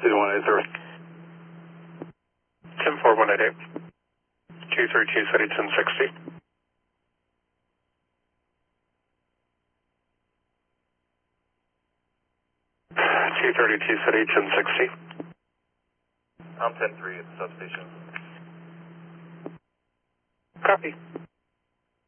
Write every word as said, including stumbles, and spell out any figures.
to one eighty. ten four one eight eight. two thirty-two City ten sixty. two thirty-two City ten sixty. I'm ten three at the substation. Copy.